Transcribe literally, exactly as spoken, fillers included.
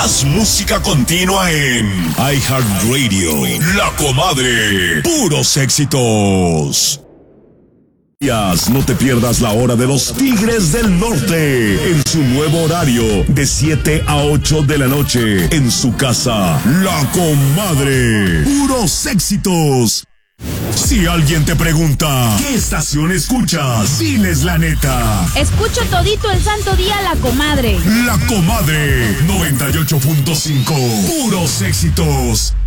Más música continua en iHeartRadio. La Comadre. Puros éxitos. No te pierdas la hora de los Tigres del Norte en su nuevo horario de siete a ocho de la noche en su casa, La Comadre. Puros éxitos. Si alguien te pregunta ¿qué estación escuchas? Diles la neta. Escucho todito el santo día La Comadre. La Comadre noventa y ocho punto cinco. Puros éxitos.